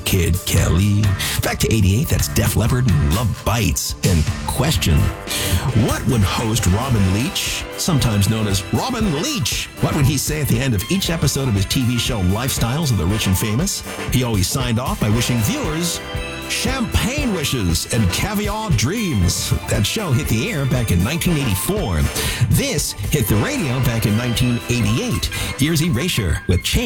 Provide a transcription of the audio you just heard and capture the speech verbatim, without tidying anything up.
Kid Kelly. Back to eighty-eight, that's Def Leppard and Love Bites. And question, what would host Robin Leach, sometimes known as Robin Leach, what would he say at the end of each episode of his T V show Lifestyles of the Rich and Famous? He always signed off by wishing viewers champagne wishes and caviar dreams. That show hit the air back in nineteen eighty-four. This hit the radio back in nineteen eighty-eight. Here's Erasure with Change.